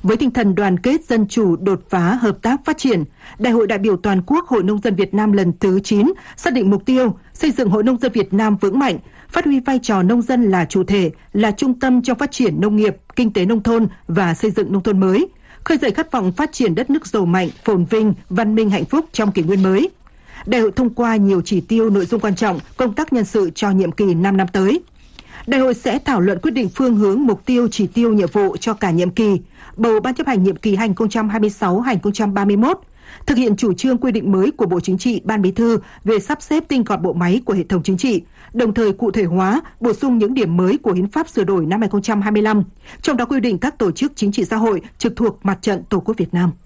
Với tinh thần đoàn kết, dân chủ, đột phá, hợp tác, phát triển, Đại hội đại biểu toàn quốc Hội Nông dân Việt Nam lần thứ 9 xác định mục tiêu xây dựng Hội Nông dân Việt Nam vững mạnh, phát huy vai trò nông dân là chủ thể, là trung tâm trong phát triển nông nghiệp, kinh tế nông thôn và xây dựng nông thôn mới, khơi dậy khát vọng phát triển đất nước giàu mạnh, phồn vinh, văn minh hạnh phúc trong kỷ nguyên mới. Đại hội thông qua nhiều chỉ tiêu nội dung quan trọng công tác nhân sự cho nhiệm kỳ 5 năm tới. Đại hội sẽ thảo luận quyết định phương hướng, mục tiêu, chỉ tiêu, nhiệm vụ cho cả nhiệm kỳ, bầu Ban chấp hành nhiệm kỳ 2026-2031, thực hiện chủ trương quy định mới của Bộ Chính trị, Ban Bí thư về sắp xếp tinh gọn bộ máy của hệ thống chính trị, đồng thời cụ thể hóa, bổ sung những điểm mới của Hiến pháp sửa đổi năm 2025, trong đó quy định các tổ chức chính trị xã hội trực thuộc Mặt trận Tổ quốc Việt Nam.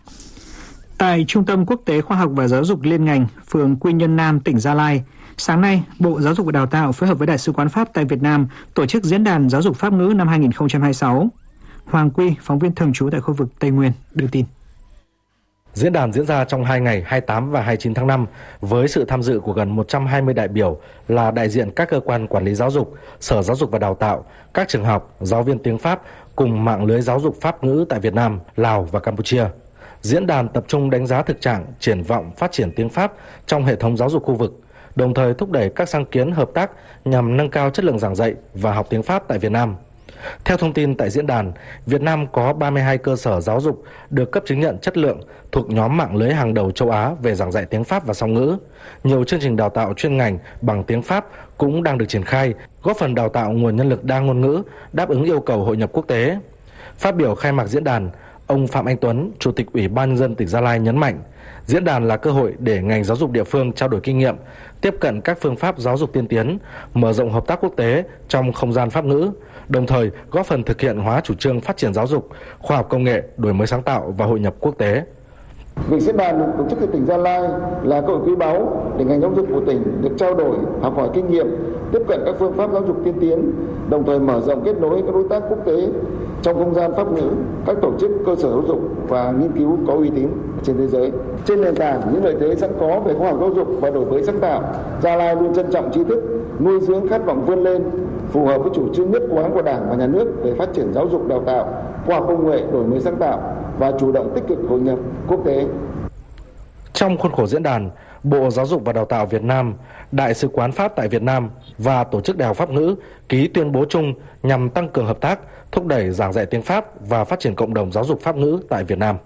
Tại Trung tâm Quốc tế Khoa học và Giáo dục Liên ngành, phường Quy Nhơn Nam, tỉnh Gia Lai, sáng nay, Bộ Giáo dục và Đào tạo phối hợp với Đại sứ quán Pháp tại Việt Nam tổ chức Diễn đàn Giáo dục Pháp ngữ năm 2026. Hoàng Quy, phóng viên thường trú tại khu vực Tây Nguyên, đưa tin. Diễn đàn diễn ra trong 2 ngày 28 và 29 tháng 5 với sự tham dự của gần 120 đại biểu là đại diện các cơ quan quản lý giáo dục, Sở Giáo dục và Đào tạo, các trường học, giáo viên tiếng Pháp cùng mạng lưới giáo dục Pháp ngữ tại Việt Nam, Lào và Campuchia. Diễn đàn tập trung đánh giá thực trạng, triển vọng phát triển tiếng Pháp trong hệ thống giáo dục khu vực, đồng thời thúc đẩy các sáng kiến hợp tác nhằm nâng cao chất lượng giảng dạy và học tiếng Pháp tại Việt Nam. Theo thông tin tại diễn đàn, Việt Nam có 32 cơ sở giáo dục được cấp chứng nhận chất lượng thuộc nhóm mạng lưới hàng đầu châu Á về giảng dạy tiếng Pháp và song ngữ. Nhiều chương trình đào tạo chuyên ngành bằng tiếng Pháp cũng đang được triển khai, góp phần đào tạo nguồn nhân lực đa ngôn ngữ, đáp ứng yêu cầu hội nhập quốc tế. Phát biểu khai mạc diễn đàn, ông Phạm Anh Tuấn, Chủ tịch Ủy ban nhân dân tỉnh Gia Lai nhấn mạnh, diễn đàn là cơ hội để ngành giáo dục địa phương trao đổi kinh nghiệm, tiếp cận các phương pháp giáo dục tiên tiến, mở rộng hợp tác quốc tế trong không gian Pháp ngữ, đồng thời góp phần thực hiện hóa chủ trương phát triển giáo dục, khoa học công nghệ, đổi mới sáng tạo và hội nhập quốc tế. Việc diễn đàn được tổ chức tại tỉnh Gia Lai là cơ hội quý báu để ngành giáo dục của tỉnh được trao đổi, học hỏi kinh nghiệm, tiếp cận các phương pháp giáo dục tiên tiến, đồng thời mở rộng kết nối các đối tác quốc tế trong không gian Pháp ngữ, các tổ chức cơ sở giáo dục và nghiên cứu có uy tín trên thế giới. Trên nền tảng những lợi thế sẵn có về khoa học giáo dục và đổi mới sáng tạo, Gia Lai luôn trân trọng tri thức, nuôi dưỡng khát vọng vươn lên, phù hợp với chủ trương nhất quán của Đảng và Nhà nước về phát triển giáo dục đào tạo, khoa học công nghệ, đổi mới sáng tạo và chủ động tích cực hội nhập quốc tế. Trong khuôn khổ diễn đàn, Bộ Giáo dục và Đào tạo Việt Nam, Đại sứ quán Pháp tại Việt Nam và Tổ chức Đại học Pháp ngữ ký tuyên bố chung nhằm tăng cường hợp tác, thúc đẩy giảng dạy tiếng Pháp và phát triển cộng đồng giáo dục Pháp ngữ tại Việt Nam.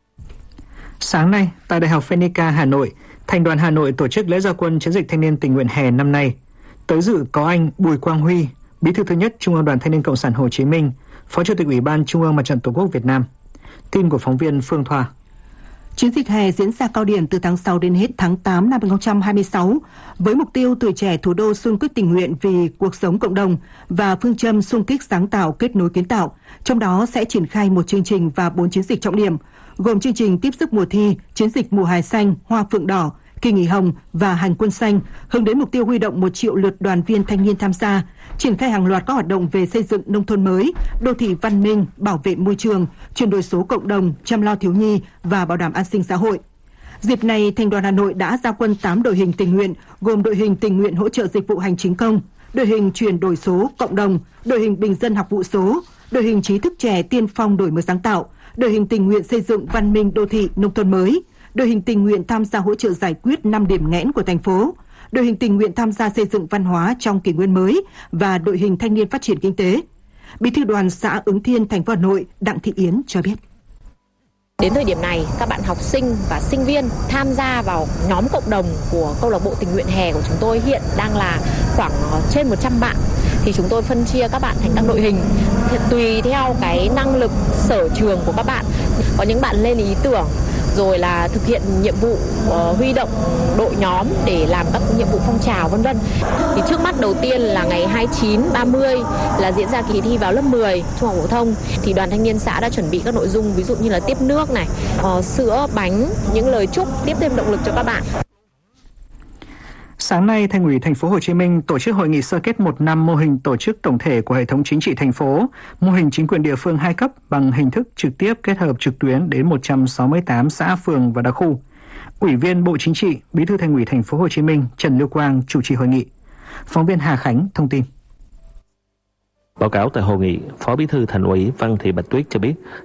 Sáng nay, tại Đại học Phenica Hà Nội, Thành đoàn Hà Nội tổ chức lễ ra quân chiến dịch thanh niên tình nguyện hè năm nay. Tới dự có anh Bùi Quang Huy, Bí thư thứ nhất Trung ương Đoàn Thanh niên Cộng sản Hồ Chí Minh, Phó Chủ tịch Ủy ban Trung ương Mặt trận Tổ quốc Việt Nam. Tin của phóng viên Phương Thoa. Chiến dịch hè diễn ra cao điểm từ tháng 6 đến hết tháng 8 năm 2026 với mục tiêu tuổi trẻ thủ đô xung kích tình nguyện vì cuộc sống cộng đồng và phương châm xung kích sáng tạo kết nối kiến tạo. Trong đó sẽ triển khai một chương trình và 4 chiến dịch trọng điểm, gồm chương trình tiếp sức mùa thi, chiến dịch mùa hè xanh, hoa phượng đỏ, kỳ nghỉ hồng và hành quân xanh, hướng đến mục tiêu huy động 1 triệu lượt đoàn viên thanh niên tham gia, triển khai hàng loạt các hoạt động về xây dựng nông thôn mới, đô thị văn minh, bảo vệ môi trường, chuyển đổi số cộng đồng, chăm lo thiếu nhi và bảo đảm an sinh xã hội. Dịp này, Thành đoàn Hà Nội đã ra quân 8 đội hình tình nguyện, gồm đội hình tình nguyện hỗ trợ dịch vụ hành chính công, đội hình chuyển đổi số cộng đồng, đội hình bình dân học vụ số, đội hình trí thức trẻ tiên phong đổi mới sáng tạo, đội hình tình nguyện xây dựng văn minh đô thị nông thôn mới, đội hình tình nguyện tham gia hỗ trợ giải quyết 5 điểm nghẽn của thành phố, đội hình tình nguyện tham gia xây dựng văn hóa trong kỷ nguyên mới và đội hình thanh niên phát triển kinh tế. Bí thư đoàn xã Ứng Thiên, thành phố Hà Nội Đặng Thị Yến cho biết. Đến thời điểm này, các bạn học sinh và sinh viên tham gia vào nhóm cộng đồng của câu lạc bộ tình nguyện hè của chúng tôi hiện đang là khoảng trên 100 bạn. Thì chúng tôi phân chia các bạn thành các đội hình tùy theo cái năng lực sở trường của các bạn. Có những bạn lên ý tưởng rồi là thực hiện nhiệm vụ huy động đội nhóm để làm các nhiệm vụ phong trào vân vân. Thì trước mắt đầu tiên là ngày 29, 30 là diễn ra kỳ thi vào lớp 10 trung học phổ thông. Thì đoàn thanh niên xã đã chuẩn bị các nội dung ví dụ như là tiếp nước này, sữa, bánh, những lời chúc tiếp thêm động lực cho các bạn. Sáng nay, Thành ủy Thành phố Hồ Chí Minh tổ chức hội nghị sơ kết 1 năm mô hình tổ chức tổng thể của hệ thống chính trị thành phố, mô hình chính quyền địa phương 2 cấp bằng hình thức trực tiếp kết hợp trực tuyến đến 168 xã, phường và đặc khu. Ủy viên Bộ Chính trị, Bí thư Thành ủy Thành phố Hồ Chí Minh Trần Lưu Quang chủ trì hội nghị. Phóng viên Hà Khánh thông tin. Báo cáo tại hội nghị, Phó Bí thư Thành ủy Văn Thị Bạch Tuyết cho biết,